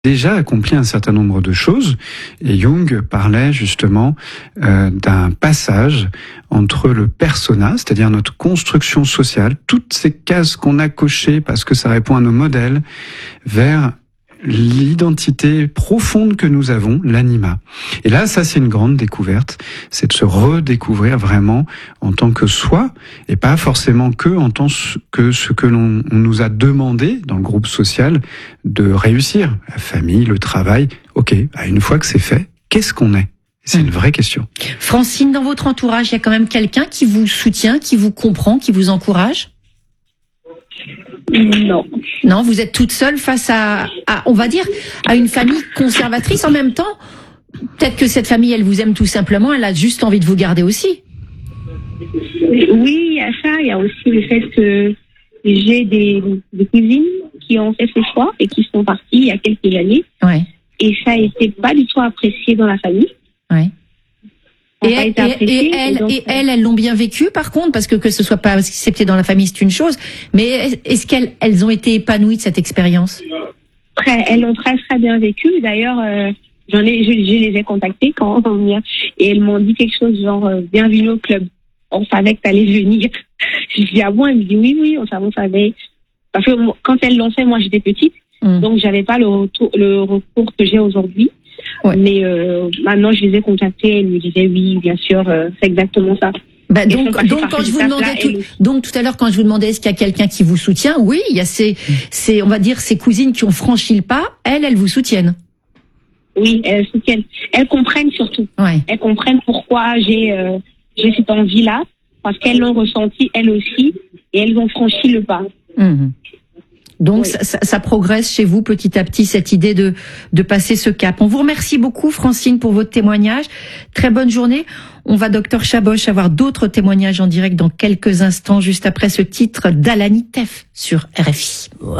déjà accompli un certain nombre de choses, et Jung parlait justement d'un passage entre le persona, c'est-à-dire notre construction sociale, toutes ces cases qu'on a cochées parce que ça répond à nos modèles, vers l'identité profonde que nous avons, l'anima. Et là, ça c'est une grande découverte, c'est de se redécouvrir vraiment en tant que soi, et pas forcément que en tant que ce que l'on nous a demandé dans le groupe social de réussir. La famille, le travail, ok, une fois que c'est fait, qu'est-ce qu'on est ? C'est une vraie question. Francine, dans votre entourage, il y a quand même quelqu'un qui vous soutient, qui vous comprend, qui vous encourage ? Non. Non, vous êtes toute seule face à, on va dire, à une famille conservatrice. En même temps, peut-être que cette famille, elle vous aime tout simplement, elle a juste envie de vous garder aussi. Oui, il y a ça. Il y a aussi le fait que j'ai des cousines qui ont fait ce choix et qui sont parties il y a quelques années. Ouais. Et ça a été pas du tout apprécié dans la famille. Ouais. Et elles, elles l'ont bien vécu, par contre, parce que ce soit pas accepté dans la famille, c'est une chose. Mais est-ce qu'elles ont été épanouies de cette expérience ? Elles l'ont très très bien vécu. D'ailleurs, je les ai contactées quand on vient et elles m'ont dit quelque chose genre bienvenue au club. On savait que t'allais venir. Je dis ah bon, elle me dit oui, on savait. Parce que quand elles l'ont fait, moi j'étais petite, donc j'avais pas le recours que j'ai aujourd'hui. Ouais. Mais maintenant, je les ai contactés, elles me disaient oui, bien sûr, c'est exactement ça. Bah donc quand je vous demandais donc tout à l'heure, quand je vous demandais est-ce qu'il y a quelqu'un qui vous soutient, oui, il y a ces on va dire ces cousines qui ont franchi le pas, elles vous soutiennent. Oui, elles soutiennent. Elles comprennent surtout. Ouais. Elles comprennent pourquoi j'ai cette envie-là, parce qu'elles l'ont ressenti elles aussi et elles ont franchi le pas. Donc oui. ça progresse chez vous petit à petit, cette idée de passer ce cap. On vous remercie beaucoup Francine pour votre témoignage. Très bonne journée. On va Docteur Chaboch avoir d'autres témoignages en direct dans quelques instants, juste après ce titre d'Alani Tef sur RFI.